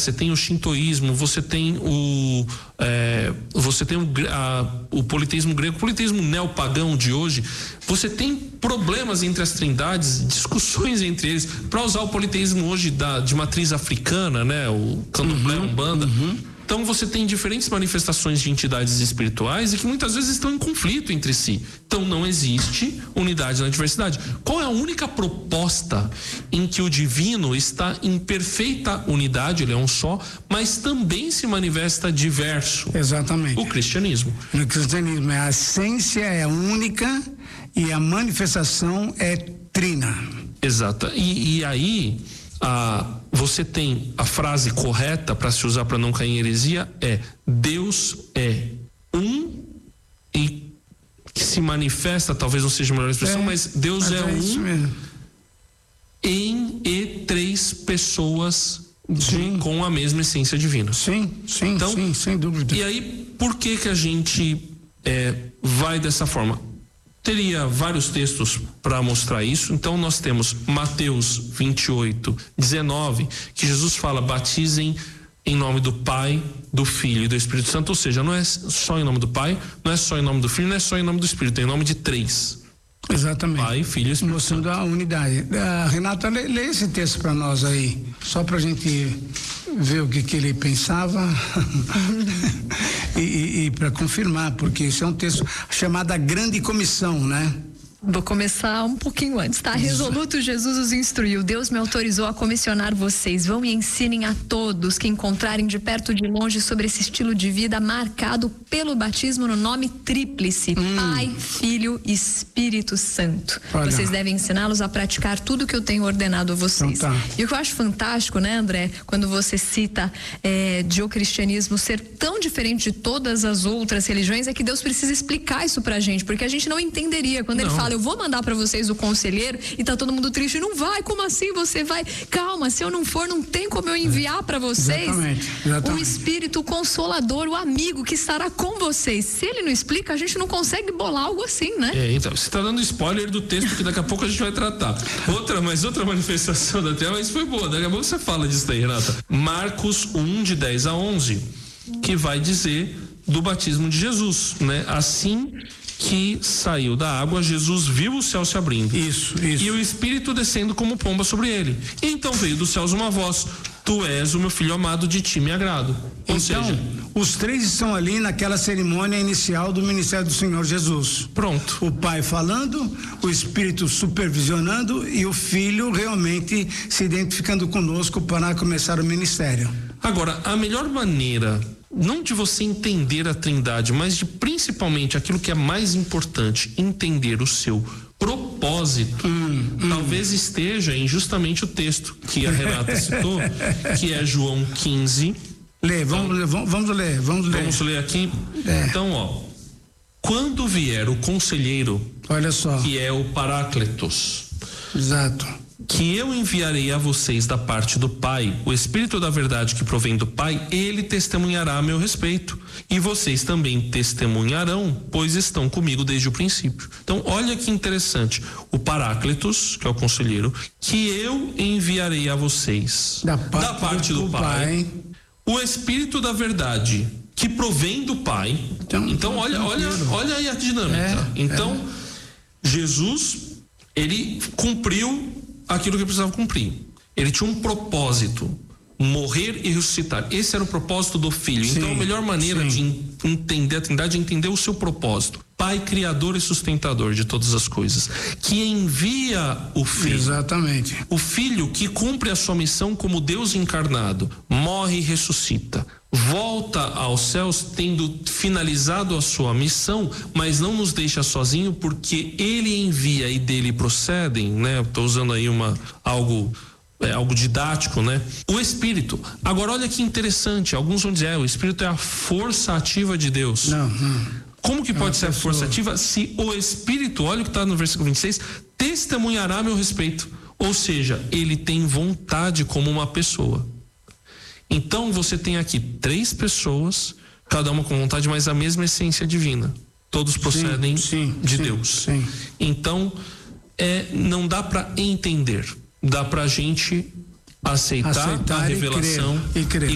você tem o shintoísmo, você tem o politeísmo grego, o politeísmo neopagão de hoje. Você tem problemas entre as trindades, discussões entre eles. Para usar o politeísmo hoje de matriz africana, né, o candomblé, umbanda. Então você tem diferentes manifestações de entidades espirituais e que muitas vezes estão em conflito entre si. Então não existe unidade na diversidade. Qual é a única proposta em que o divino está em perfeita unidade? Ele é um só, mas também se manifesta diverso. Exatamente. O cristianismo. No cristianismo, a essência é única e a manifestação é trina. Exato. E aí... você tem a frase correta para se usar para não cair em heresia, Deus é um e que se manifesta, talvez não seja a melhor expressão, mas Deus é um em e três pessoas com a mesma essência divina. Sim, então, sim, sem dúvida. E aí, por que a gente vai dessa forma? Teria vários textos para mostrar isso. Então nós temos Mateus 28:19, que Jesus fala: batizem em nome do Pai, do Filho e do Espírito Santo. Ou seja, não é só em nome do Pai, não é só em nome do Filho, não é só em nome do Espírito, é em nome de três. Exatamente. Pai, Filho e Espírito mostrando Santo. A unidade. Renata, lê esse texto para nós aí, só para a gente ver o que ele pensava e para confirmar, porque isso é um texto chamado a Grande Comissão, né? Vou começar um pouquinho antes, tá? Resoluto, Jesus os instruiu. Deus me autorizou a comissionar vocês. Vão e ensinem a todos que encontrarem de perto ou de longe sobre esse estilo de vida marcado pelo batismo no nome tríplice: Pai, Filho e Espírito Santo. Olha. Vocês devem ensiná-los a praticar tudo que eu tenho ordenado a vocês. Então, tá. E o que eu acho fantástico, né, André, quando você cita de o cristianismo ser tão diferente de todas as outras religiões, é que Deus precisa explicar isso pra gente, porque a gente não entenderia. Quando ele fala: eu vou mandar para vocês o conselheiro, e tá todo mundo triste, não vai, como assim você vai? Calma, se eu não for, não tem como eu enviar para vocês. Exatamente. O Espírito Consolador, o amigo que estará com vocês. Se ele não explica, a gente não consegue bolar algo assim, né? Então, você tá dando spoiler do texto que daqui a pouco a gente vai tratar. Outra manifestação da tela, mas foi boa, daqui a pouco você fala disso daí, Renata. Marcos 1:10-11, que vai dizer do batismo de Jesus, né? Assim que saiu da água, Jesus viu o céu se abrindo. Isso. E o Espírito descendo como pomba sobre ele. E então veio dos céus uma voz: tu és o meu filho amado, de ti me agrado. Ou seja, os três estão ali naquela cerimônia inicial do ministério do Senhor Jesus. Pronto. O Pai falando, o Espírito supervisionando e o Filho realmente se identificando conosco para começar o ministério. Agora, a melhor maneira, não de você entender a Trindade, mas de principalmente aquilo que é mais importante, entender o seu propósito, talvez esteja em justamente o texto que a Renata citou, que é João 15. Vamos ler. Vamos ler aqui. Então, quando vier o conselheiro, olha só, que é o Paráclitos, exato, que eu enviarei a vocês da parte do Pai, o Espírito da verdade que provém do Pai, ele testemunhará a meu respeito. E vocês também testemunharão, pois estão comigo desde o princípio. Então, olha que interessante. O Paráclitos, que é o conselheiro, que eu enviarei a vocês da parte do Pai, o Espírito da verdade que provém do Pai. Então olha aí a dinâmica. Jesus, ele cumpriu aquilo que precisava cumprir. Ele tinha um propósito: morrer e ressuscitar. Esse era o propósito do Filho. Então a melhor maneira de entender a Trindade é entender o seu propósito. Pai, criador e sustentador de todas as coisas, que envia o Filho. Exatamente. O Filho que cumpre a sua missão como Deus encarnado, morre e ressuscita, volta aos céus tendo finalizado a sua missão, mas não nos deixa sozinho, porque ele envia e dele procedem, né? Estou usando aí algo didático, né? O Espírito. Agora olha que interessante, alguns vão dizer: o Espírito é a força ativa de Deus. Não. Como que pode ser a força ativa se o Espírito, olha o que está no versículo 26, testemunhará a meu respeito? Ou seja, ele tem vontade como uma pessoa. Então você tem aqui três pessoas, cada uma com vontade, mas a mesma essência divina. Todos procedem de Deus. Então, não dá para entender, dá para a gente aceitar a revelação e